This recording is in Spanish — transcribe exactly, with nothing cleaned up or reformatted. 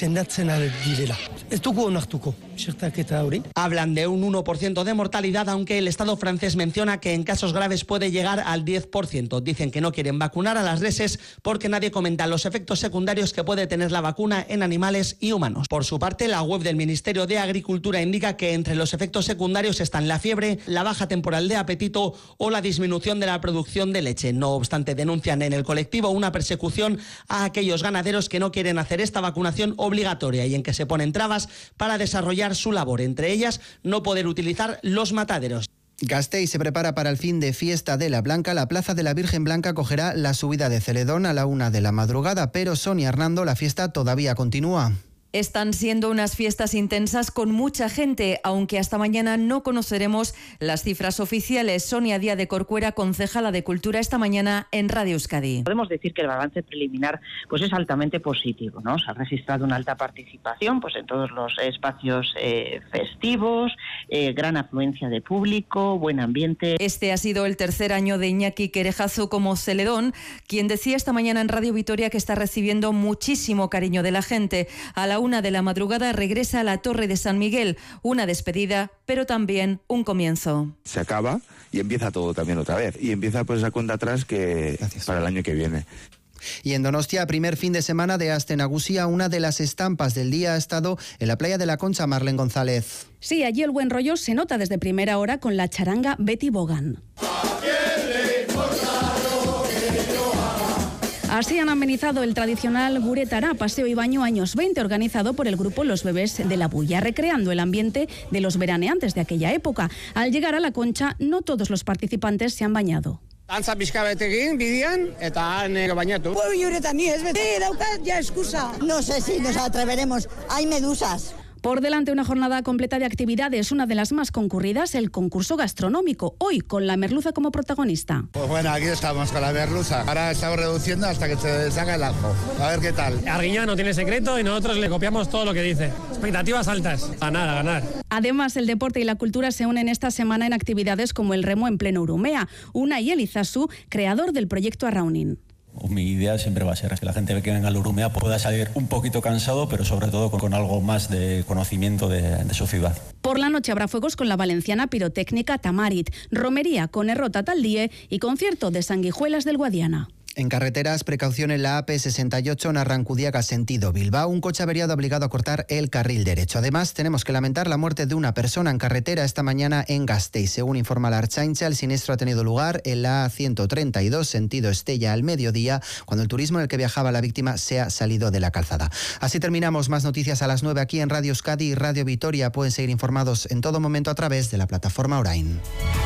sendatzen direla. Ez dugu onartuko, txertaketa hori. Hablan de un uno por ciento de mortalidad, aunque el Estado francés menciona que en casos graves puede llegar al diez por ciento. Dicen que no quieren vacunar a las reses porque nadie comenta los efectos secundarios que puede tener la vacuna en animales y humanos. Por su parte, la web del Ministerio de Agricultura indica que entre los efectos secundarios están la fiebre, la baja temporal de apetito o la disminución de la producción de leche. No obstante, denuncian en el colectivo una persecución a aquellos ganaderos que no quieren hacer esta vacunación obligatoria y en que se ponen trabas para desarrollar su labor, entre ellas no poder utilizar los mataderos. Gasteiz se prepara para el fin de fiesta de la Blanca. La Plaza de la Virgen Blanca acogerá la subida de Celedón a la una de la madrugada, pero Sonia Hernando, la fiesta todavía continúa. Están siendo unas fiestas intensas con mucha gente, aunque hasta mañana no conoceremos las cifras oficiales. Sonia Díaz de Corcuera, concejala de Cultura, esta mañana en Radio Euskadi. Podemos decir que el balance preliminar pues es altamente positivo, ¿no? Se ha registrado una alta participación pues en todos los espacios eh, festivos, eh, gran afluencia de público, buen ambiente. Este ha sido el tercer año de Iñaki Querejazo como Celedón, quien decía esta mañana en Radio Vitoria que está recibiendo muchísimo cariño de la gente. A la una de la madrugada regresa a la Torre de San Miguel, una despedida, pero también un comienzo. Se acaba y empieza todo también otra vez, y empieza pues esa cuenta atrás que Gracias. Para el año que viene. Y en Donostia, primer fin de semana de Aste Nagusia, una de las estampas del día ha estado en la playa de la Concha. Marlene González. Sí, allí el buen rollo se nota desde primera hora con la charanga Betty Bogan. Así han amenizado el tradicional Guretara, paseo y baño años veinte, organizado por el grupo Los Bebés de la Bulla, recreando el ambiente de los veraneantes de aquella época. Al llegar a la Concha, no todos los participantes se han bañado. Antza pixka betegin, bidian, eta han bañatu. Pues uretan ni ez bete, daukat ya excusa. No sé si nos atreveremos, hay medusas. Por delante una jornada completa de actividades, una de las más concurridas, el concurso gastronómico, hoy con la merluza como protagonista. Pues bueno, aquí estamos con la merluza. Ahora estamos reduciendo hasta que se salga el ajo. A ver qué tal. Arguiñano no tiene secreto y nosotros le copiamos todo lo que dice. Expectativas altas. Ganar, a ganar. Además, el deporte y la cultura se unen esta semana en actividades como el remo en pleno Urumea. Unai Elizazu, creador del proyecto Arraunin. Mi idea siempre va a ser que la gente que venga al Urumea pueda salir un poquito cansado, pero sobre todo con, con algo más de conocimiento de, de su ciudad. Por la noche habrá fuegos con la valenciana pirotécnica Tamarit, romería con Errota Taldie y concierto de Sanguijuelas del Guadiana. En carreteras, precaución en la A P sesenta y ocho en Arrancudiaga, sentido Bilbao. Un coche averiado ha obligado a cortar el carril derecho. Además, tenemos que lamentar la muerte de una persona en carretera esta mañana en Gasteiz. Según informa la Ertzaintza, el siniestro ha tenido lugar en la A ciento treinta y dos, sentido Estella, al mediodía, cuando el turismo en el que viajaba la víctima se ha salido de la calzada. Así terminamos. Más noticias a las nueve aquí en Radio Euskadi y Radio Vitoria. Pueden seguir informados en todo momento a través de la plataforma Orain.